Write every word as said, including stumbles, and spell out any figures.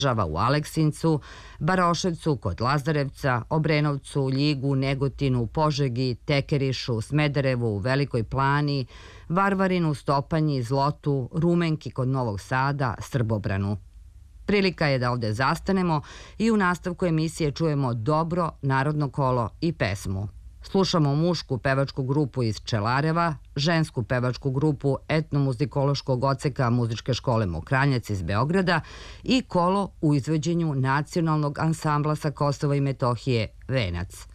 u Aleksincu, Baroševcu kod Lazarevca, Obrenovcu, Ljigu, Negotinu, Požegi, Tekerišu, Smederevu, Velikoj Plani, Varvarinu, Stopanji, Zlotu, Rumenki kod Novog Sada, Srbobranu. Prilika je da ovde zastanemo i u nastavku emisije čujemo dobro narodno kolo i pesmu. Slušamo mušku pevačku grupu iz Čelareva, žensku pevačku grupu etnomuzikološkog odseka Muzičke škole Mokranjac iz Beograda i kolo u izvođenju nacionalnog ansambla sa Kosova i Metohije Venac.